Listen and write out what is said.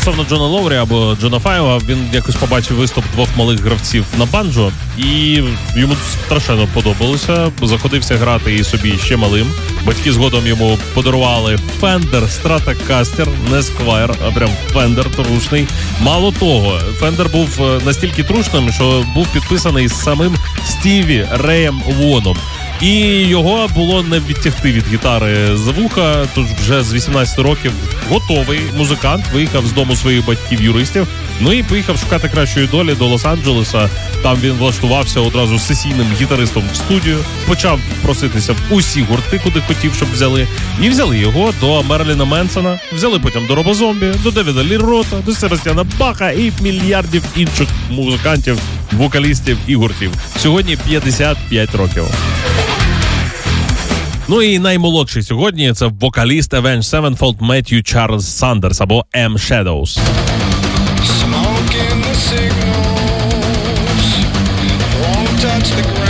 стосовно Джона Лоурі або Джона Файва, він якось побачив виступ двох малих гравців на банджо, і йому страшенно подобалося. Заходився грати і собі ще малим. Батьки згодом йому подарували Fender Stratocaster, не Squier, а прям Fender трушний. Мало того, Fender був настільки трушним, що був підписаний з самим Стіві Реєм Воном. І його було не відтягти від гітари за вуха, тож вже з 18 років готовий музикант виїхав з дому своїх батьків-юристів, ну і поїхав шукати кращої долі до Лос-Анджелеса. Там він влаштувався одразу з сесійним гітаристом в студію, почав проситися в усі гурти, куди хотів, щоб взяли. І взяли його до Мерліна Менсона, взяли потім до Роба Зомбі, до Девіда Лі Рота, до Себастьяна Баха і мільярдів інших музикантів, вокалістів і гуртів. Сьогодні 55 років. Ну і наймолодший сьогодні – це вокаліст Avenged Sevenfold Меттью Чарльз Сандерс або M. Shadows.